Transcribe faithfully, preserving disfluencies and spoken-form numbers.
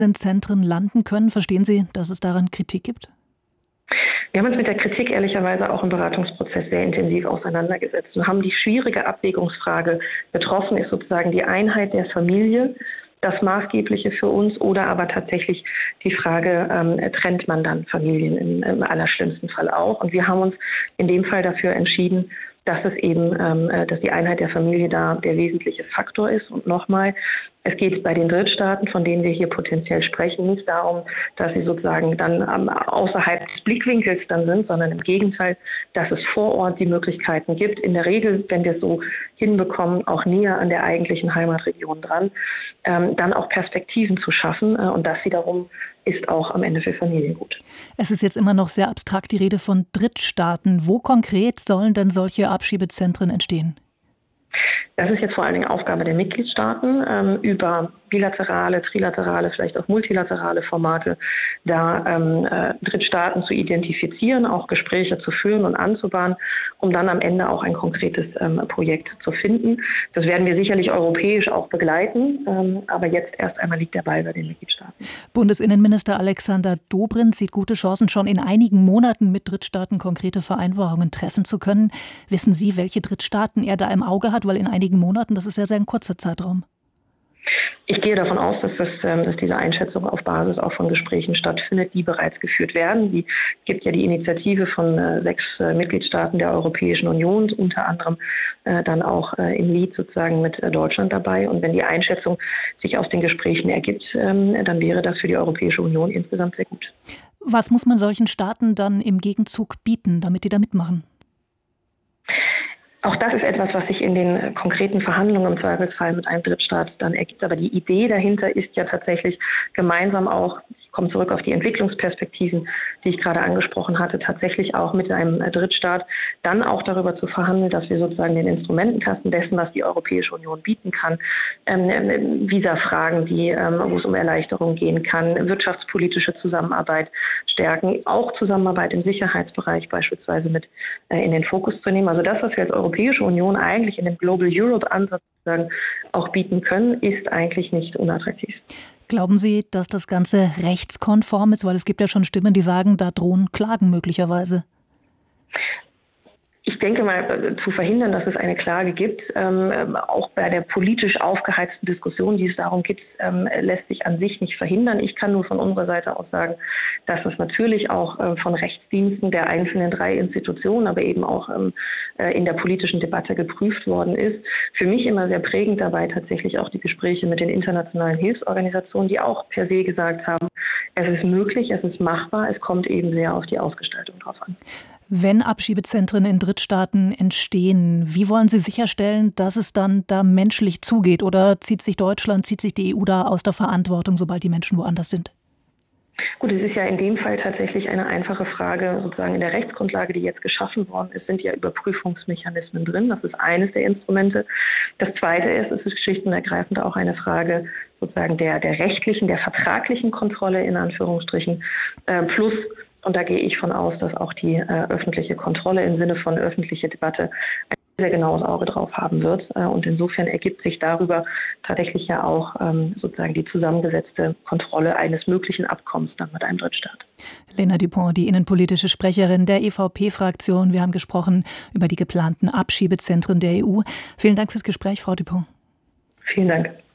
in Zentren landen können. Verstehen Sie, dass es daran Kritik gibt? Wir haben uns mit der Kritik ehrlicherweise auch im Beratungsprozess sehr intensiv auseinandergesetzt und haben die schwierige Abwägungsfrage betroffen, ist sozusagen die Einheit der Familie das Maßgebliche für uns oder aber tatsächlich die Frage, ähm, trennt man dann Familien im, im allerschlimmsten Fall auch? Und wir haben uns in dem Fall dafür entschieden, dass es eben, ähm, dass die Einheit der Familie da der wesentliche Faktor ist. Und nochmal, es geht bei den Drittstaaten, von denen wir hier potenziell sprechen, nicht darum, dass sie sozusagen dann ähm, außerhalb des Blickwinkels dann sind, sondern im Gegenteil, dass es vor Ort die Möglichkeiten gibt, in der Regel, wenn wir es so hinbekommen, auch näher an der eigentlichen Heimatregion dran, ähm, dann auch Perspektiven zu schaffen. Äh, und das wiederum ist auch am Ende für Familien gut. Es ist jetzt immer noch sehr abstrakt die Rede von Drittstaaten. Wo konkret sollen denn solche Abschiebezentren entstehen? Das ist jetzt vor allen Dingen Aufgabe der Mitgliedstaaten, ähm, über bilaterale, trilaterale, vielleicht auch multilaterale Formate, da ähm, äh, Drittstaaten zu identifizieren, auch Gespräche zu führen und anzubahnen, um dann am Ende auch ein konkretes ähm, Projekt zu finden. Das werden wir sicherlich europäisch auch begleiten, ähm, aber jetzt erst einmal liegt der Ball bei den Mitgliedstaaten. Bundesinnenminister Alexander Dobrindt sieht gute Chancen, schon in einigen Monaten mit Drittstaaten konkrete Vereinbarungen treffen zu können. Wissen Sie, welche Drittstaaten er da im Auge hat? Weil in einigen Monaten, das ist ja sehr ein kurzer Zeitraum. Ich gehe davon aus, dass, das, dass diese Einschätzung auf Basis auch von Gesprächen stattfindet, die bereits geführt werden. Es gibt ja die Initiative von äh, sechs äh, Mitgliedstaaten der Europäischen Union, unter anderem äh, dann auch äh, im Lied sozusagen mit äh, Deutschland dabei. Und wenn die Einschätzung sich aus den Gesprächen ergibt, ähm, dann wäre das für die Europäische Union insgesamt sehr gut. Was muss man solchen Staaten dann im Gegenzug bieten, damit die da mitmachen? Auch das ist etwas, was sich in den konkreten Verhandlungen im Zweifelsfall mit einem Drittstaat dann ergibt. Aber die Idee dahinter ist ja tatsächlich gemeinsam auch, ich komme zurück auf die Entwicklungsperspektiven, die ich gerade angesprochen hatte, tatsächlich auch mit einem Drittstaat dann auch darüber zu verhandeln, dass wir sozusagen den Instrumentenkasten dessen, was die Europäische Union bieten kann, ähm, Visa-Fragen, die, ähm, wo es um Erleichterung gehen kann, wirtschaftspolitische Zusammenarbeit stärken, auch Zusammenarbeit im Sicherheitsbereich beispielsweise mit äh, in den Fokus zu nehmen. Also das, was wir als Europäische Union eigentlich in dem Global Europe-Ansatz auch bieten können, ist eigentlich nicht unattraktiv. Glauben Sie, dass das Ganze rechtskonform ist? Weil es gibt ja schon Stimmen, die sagen, da drohen Klagen möglicherweise. Ich denke mal, zu verhindern, dass es eine Klage gibt, ähm, auch bei der politisch aufgeheizten Diskussion, die es darum gibt, ähm, lässt sich an sich nicht verhindern. Ich kann nur von unserer Seite aus sagen, dass es natürlich auch äh, von Rechtsdiensten der einzelnen drei Institutionen, aber eben auch ähm, äh, in der politischen Debatte geprüft worden ist. Für mich immer sehr prägend dabei tatsächlich auch die Gespräche mit den internationalen Hilfsorganisationen, die auch per se gesagt haben, es ist möglich, es ist machbar, es kommt eben sehr auf die Ausgestaltung drauf an. Wenn Abschiebezentren in Drittstaaten entstehen, wie wollen Sie sicherstellen, dass es dann da menschlich zugeht? Oder zieht sich Deutschland, zieht sich die E U da aus der Verantwortung, sobald die Menschen woanders sind? Gut, es ist ja in dem Fall tatsächlich eine einfache Frage, sozusagen in der Rechtsgrundlage, die jetzt geschaffen worden ist, sind ja Überprüfungsmechanismen drin. Das ist eines der Instrumente. Das zweite ist, es ist schlicht und ergreifend auch eine Frage sozusagen der, der rechtlichen, der vertraglichen Kontrolle in Anführungsstrichen, äh, plus, und da gehe ich von aus, dass auch die äh, öffentliche Kontrolle im Sinne von öffentliche Debatte ein sehr genaues Auge drauf haben wird. Äh, und insofern ergibt sich darüber tatsächlich ja auch ähm, sozusagen die zusammengesetzte Kontrolle eines möglichen Abkommens dann mit einem Drittstaat. Lena Dupont, die innenpolitische Sprecherin der E V P-Fraktion. Wir haben gesprochen über die geplanten Abschiebezentren der E U. Vielen Dank fürs Gespräch, Frau Dupont. Vielen Dank.